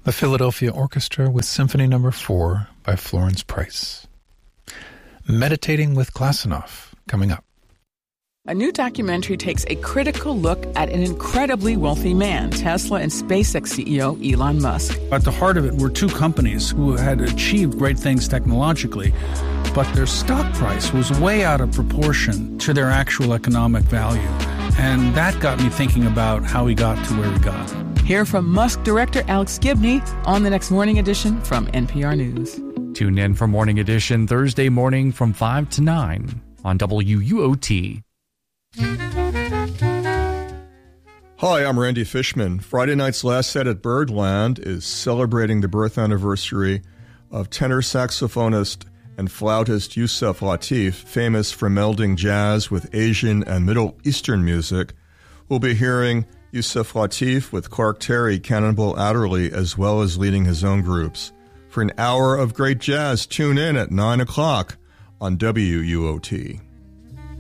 The Philadelphia Orchestra with Symphony No. 4 by Florence Price. Meditating with Glassinoff, coming up. A new documentary takes a critical look at an incredibly wealthy man, Tesla and SpaceX CEO Elon Musk. At the heart of it were two companies who had achieved great things technologically, but their stock price was way out of proportion to their actual economic value. And that got me thinking about how he got to where he got. Hear from Musk director Alex Gibney on the next Morning Edition from NPR News. Tune in for Morning Edition Thursday morning from 5 to 9 on WUOT. Hi, I'm Randy Fishman. Friday night's Last Set at Birdland is celebrating the birth anniversary of tenor saxophonist and flautist Yusef Lateef, famous for melding jazz with Asian and Middle Eastern music. We'll be hearing Yusef Lateef with Clark Terry, Cannonball Adderley, as well as leading his own groups. For an hour of great jazz, tune in at 9 o'clock on WUOT.